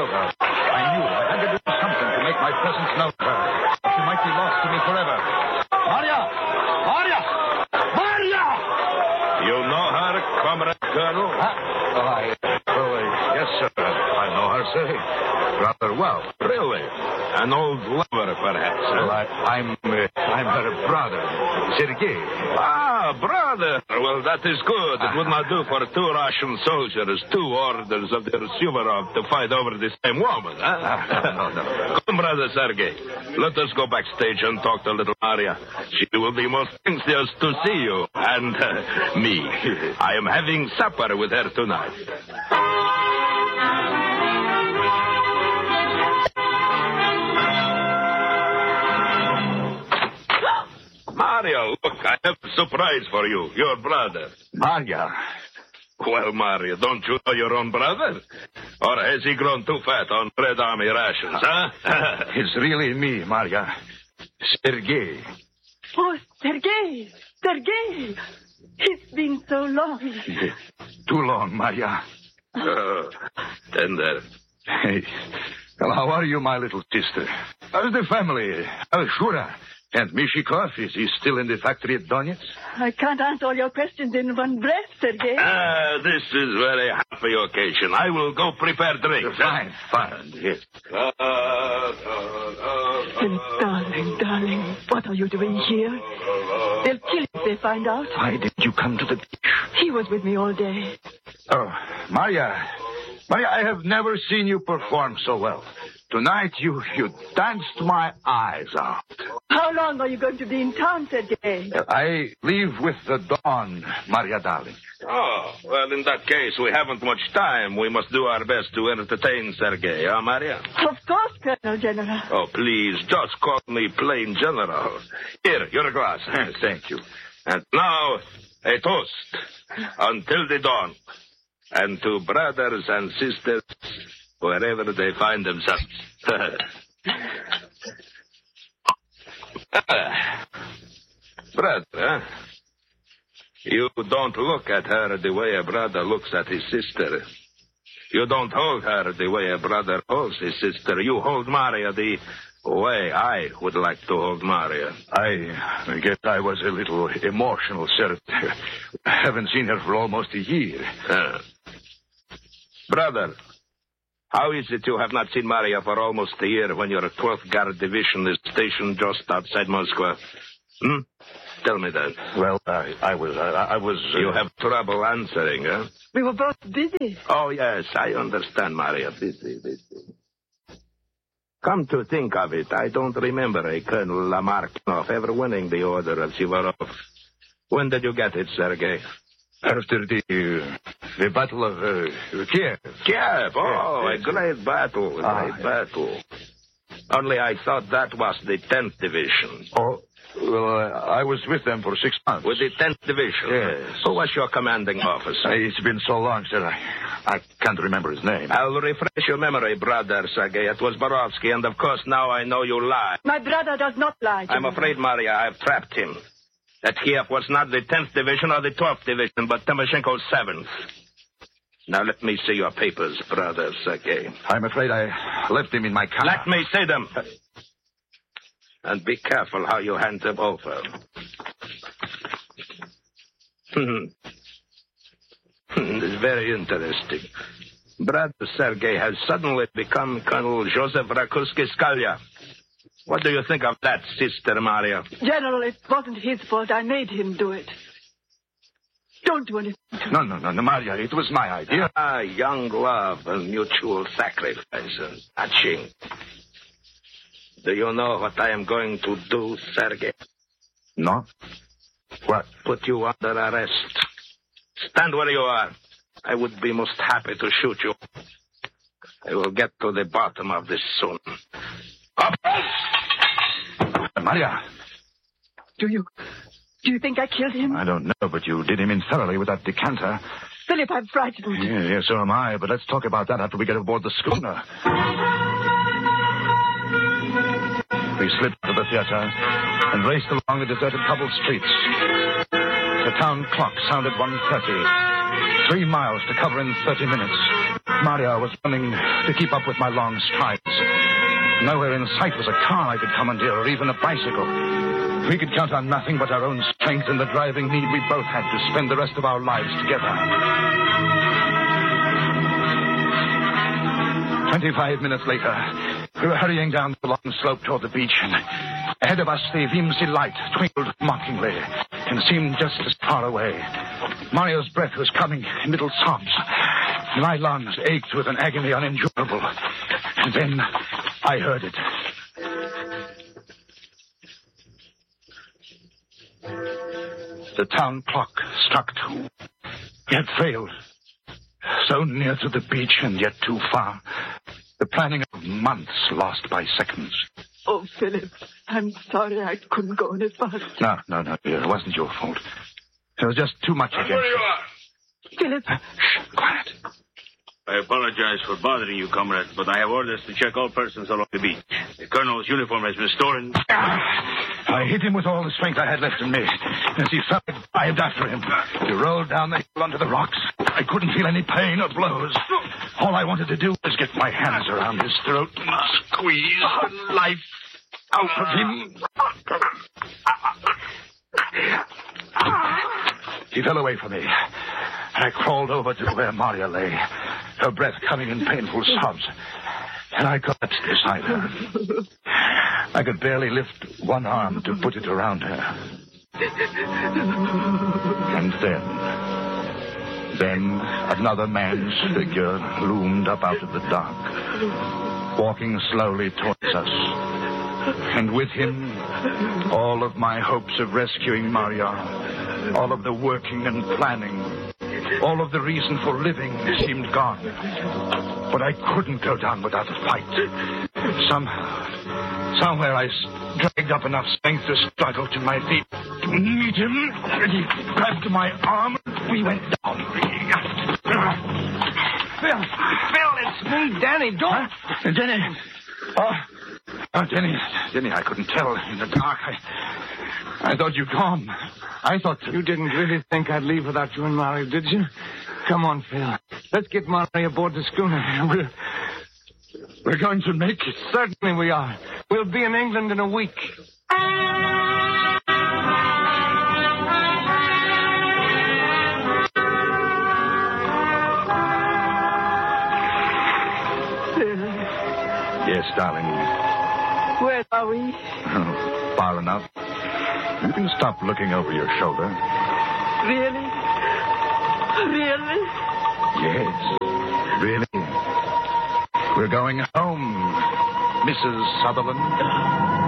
Nova. I knew I had to do something to make my presence known to her. Or she might be lost to me forever. Maria! Maria! Maria! You know her, Comrade Colonel? Yes, sir. I know her, sir. Rather well. Really? An old lover, perhaps? Well, I'm her brother, Sergei. Ah, brother. Well, that is good. It would not do for two Russian soldiers, two orders of the Suvorov to fight over the same woman, huh? No. Come, brother Sergei. Let us go backstage and talk to little Maria. She will be most anxious to see you. And me. I am having supper with her tonight. Maria, look, I have a surprise for you. Your brother. Maria. Well, Maria, don't you know your own brother? Or has he grown too fat on Red Army rations, huh? It's really me, Maria. Sergei. Oh, Sergei! Sergei! It's been so long. Too long, Maria. Tender. Hey. Well, how are you, my little sister? How's the family? How's Shura? And Mishikov, is he still in the factory at Donetsk? I can't answer all your questions in one breath, Sergei. This is a very happy occasion. I will go prepare drinks. Fine. Yes. Darling, what are you doing here? They'll kill you if they find out. Why did you come to the beach? He was with me all day. Oh, Maria, I have never seen you perform so well. Tonight, you danced my eyes out. How long are you going to be in town, Sergei? I leave with the dawn, Maria, darling. Oh, well, in that case, we haven't much time. We must do our best to entertain Sergei, huh, Maria? Of course, Colonel General. Oh, please, just call me plain General. Here, your glass. Thank you. And now, a toast. Until the dawn. And to brothers and sisters, wherever they find themselves. Brother, huh? You don't look at her the way a brother looks at his sister. You don't hold her the way a brother holds his sister. You hold Maria the way I would like to hold Maria. I guess I was a little emotional, sir. I haven't seen her for almost a year. Brother, how is it you have not seen Maria for almost a year when your 12th Guard Division is stationed just outside Moscow? Tell me that. Well, I was... You have trouble answering, huh? We were both busy. Oh, yes, I understand, Maria. Busy. Come to think of it, I don't remember a Colonel Lamarkinov ever winning the Order of Suvorov. When did you get it, Sergei? After the Battle of Kiev. Kiev? Oh, yes. A great battle. Battle. Only I thought that was the 10th Division. Oh, well, I was with them for 6 months. With the 10th Division? Yes. Who was your commanding officer? It's been so long, sir. I can't remember his name. I'll refresh your memory, brother Sergei. It was Borovsky, and of course now I know you lie. My brother does not lie. I'm afraid, Maria, I've trapped him. That Kiev was not the 10th Division or the 12th Division, but Timoshenko's 7th. Now let me see your papers, brother Sergei. I'm afraid I left them in my car. Let me see them. And be careful how you hand them over. It's very interesting. Brother Sergei has suddenly become Colonel Joseph Rakuski-Skalya. What do you think of that, Sister Maria? General, it wasn't his fault. I made him do it. Don't do anything. No, Maria. It was my idea. Young love and mutual sacrifice. Touching. Do you know what I am going to do, Sergei? No. What? Put you under arrest. Stand where you are. I would be most happy to shoot you. I will get to the bottom of this soon. Up! Maria. Do you think I killed him? I don't know, but you did him in thoroughly with that decanter. Philip, I'm frightened. Yeah, so am I, but let's talk about that after we get aboard the schooner. We slipped to the theater and raced along the deserted cobbled streets. The town clock sounded 1:30. 3 miles to cover in 30 minutes. Maria was running to keep up with my long strides. Nowhere in sight was a car I could commandeer or even a bicycle. We could count on nothing but our own strength and the driving need we both had to spend the rest of our lives together. 25 minutes later, we were hurrying down the long slope toward the beach, and ahead of us the Vimsey light twinkled mockingly and seemed just as far away. Mario's breath was coming in little sobs. My lungs ached with an agony unendurable. And then I heard it. The town clock struck 2. We had failed. So near to the beach and yet too far. The planning of months lost by seconds. Oh, Philip, I'm sorry I couldn't go any faster. No, dear. It wasn't your fault. There was just too much against Where you it. are? Philip. Shh, quiet. I apologize for bothering you, comrade, but I have orders to check all persons along the beach. The colonel's uniform has been stolen. I hit him with all the strength I had left in me. As he fell, I dived after him. He rolled down the hill onto the rocks. I couldn't feel any pain or blows. All I wanted to do was get my hands around his throat and squeeze the life out of him. He fell away from me. I crawled over to where Maria lay, her breath coming in painful sobs. And I collapsed beside her. I could barely lift one arm to put it around her. And then another man's figure loomed up out of the dark, walking slowly towards us. And with him, all of my hopes of rescuing Maria, all of the working and planning, all of the reason for living seemed gone. But I couldn't go down without a fight. Somewhere I dragged up enough strength to struggle to my feet, to meet him, and he grabbed my arm, and we went down. Phil, it's me, Danny. Don't... Huh? Denny. Denny, I couldn't tell in the dark. I thought you'd gone. I thought... You didn't really think I'd leave without you and Mary, did you? Come on, Phil. Let's get Mary aboard the schooner. We're going to make it. Certainly we are. We'll be in England in a week. Yes, darling. Where are we? Oh, far enough. You can stop looking over your shoulder. Really? Really? Yes, really. We're going home, Mrs. Sutherland.